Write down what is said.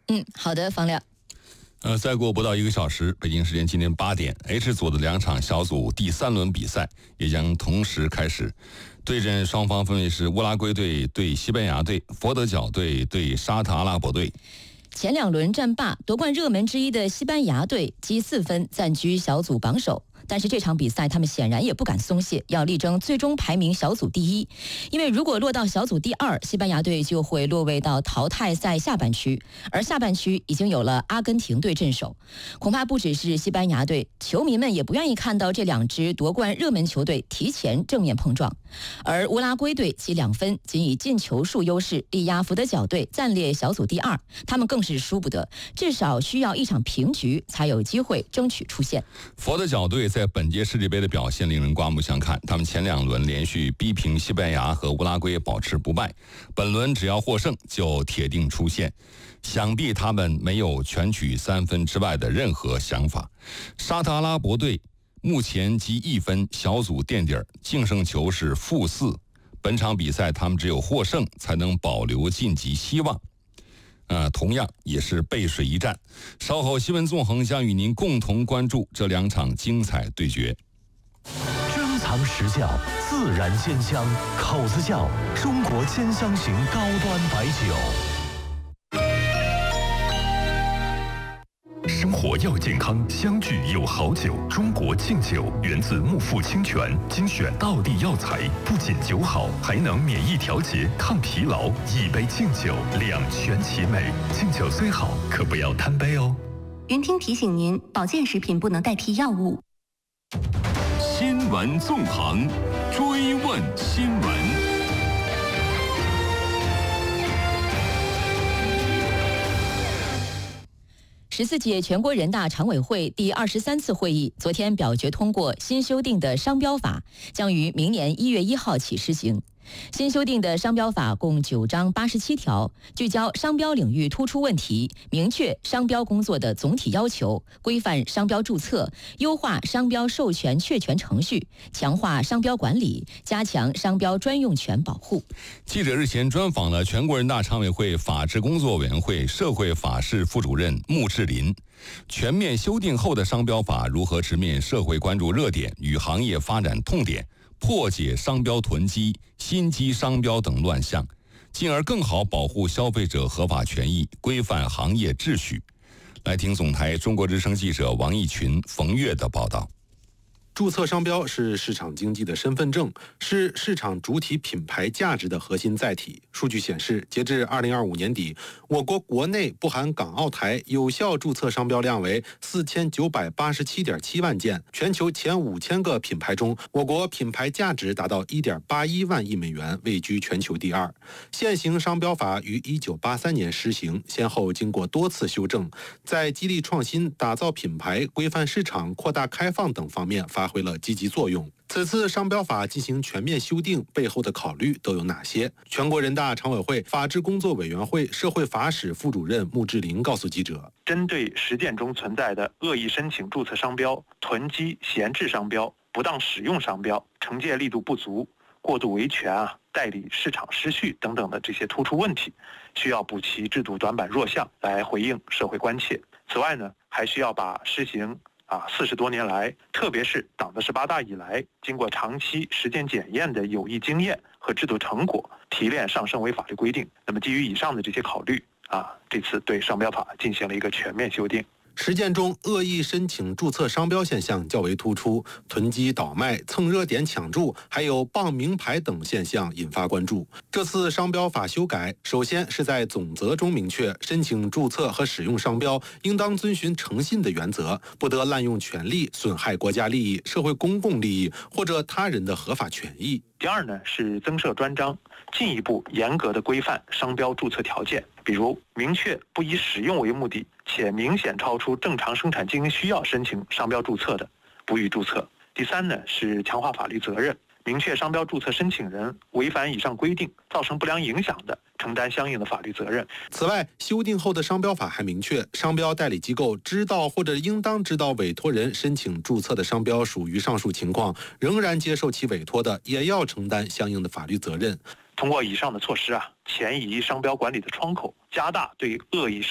好的，方亮。 再过不到1个小时，北京时间今天8点 ，H 组的2场小组第3轮比赛也将同时开始。对阵双方分别是乌拉圭队对西班牙队、佛得角队对沙特阿拉伯队。 前2轮战罢，夺冠热门之一的西班牙队积4分，暂居小组榜首。但是这场比赛他们显然也不敢松懈，要力争最终排名小组第1。因为如果落到小组第2，西班牙队就会落位到淘汰赛下半区，而下半区已经有了阿根廷队镇守。恐怕不只是西班牙队，球迷们也不愿意看到这2支夺冠热门球队提前正面碰撞。而乌拉圭队积2分，仅以进球数优势力压佛得角队，暂列小组第2。他们更是输不得，至少需要1场平局才有机会争取出线。 佛得角队在本届世界杯的表现令人刮目相看，他们前2轮连续逼平西班牙和乌拉圭，保持不败。本轮只要获胜就铁定出线，想必他们没有全取3分之外的任何想法。沙特阿拉伯队目前积1分，小组垫底，净胜球是-4。本场比赛他们只有获胜才能保留晋级希望。同样也是背水一战。稍后新闻纵横将与您共同关注这2场精彩对决。 珍藏实窖，自然鲜香，口子窖，中国兼香型高端白酒。生活要健康，相聚有好酒。中国敬酒源自木富清泉，精选道地药材，不仅酒好，还能免疫调节、抗疲劳。一杯敬酒，两全其美。敬酒虽好，可不要贪杯哦。 云听提醒您，保健食品不能代替药物。 新闻纵横，追问新闻。 14届全国人大常委会第23次会议昨天表决通过新修订的商标法，将于明年1月1号起施行。新修订的商标法共9章87条，聚焦商标领域突出问题，明确商标工作的总体要求，规范商标注册，优化商标授权确权程序，强化商标管理，加强商标专用权保护。 记者日前专访了全国人大常委会法制工作委员会社会法事副主任穆志林。全面修订后的商标法如何直面社会关注热点与行业发展痛点，破解商标囤积、心机商标等乱象，进而更好保护消费者合法权益，规范行业秩序。来听总台中国之声记者王义群、冯月的报道。 注册商标是市场经济的身份证，是市场主体品牌价值的核心载体。数据显示，截至2025年底，我国国内不含港澳台有效注册商标量为4987.7万件。全球前5000个品牌中，我国品牌价值达到1.81万亿美元，位居全球第2。现行商标法于1983年施行，先后经过多次修正，在激励创新、打造品牌、规范市场、扩大开放等方面发挥了积极作用。此次商标法进行全面修订背后的考虑都有哪些？全国人大常委会法制工作委员会社会法史副主任穆志林告诉记者， 针对实践中存在的恶意申请注册商标、囤积闲置商标、不当使用商标、惩戒力度不足、过度维权代理市场失序等等的这些突出问题，需要补齐制度短板弱项，来回应社会关切。此外呢，还需要把施行40多年来，特别是党的18大以来，经过长期实践检验的有益经验和制度成果提炼上升为法律规定。那么基于以上的这些考虑这次对商标法进行了一个全面修订。 实践中恶意申请注册商标现象较为突出，囤积倒卖、蹭热点抢注，还有傍名牌等现象引发关注。这次商标法修改，首先是在总则中明确，申请注册和使用商标应当遵循诚信的原则，不得滥用权力，损害国家利益、社会公共利益或者他人的合法权益。 第二呢，是增设专章，进一步严格的规范商标注册条件，比如明确不以使用为目的且明显超出正常生产经营需要申请商标注册的，不予注册。第三呢，是强化法律责任，明确商标注册申请人违反以上规定造成不良影响的，承担相应的法律责任。 此外，修订后的商标法还明确，商标代理机构知道或者应当知道委托人申请注册的商标属于上述情况，仍然接受其委托的，也要承担相应的法律责任。 通过以上的措施前移商标管理的窗口，加大对恶意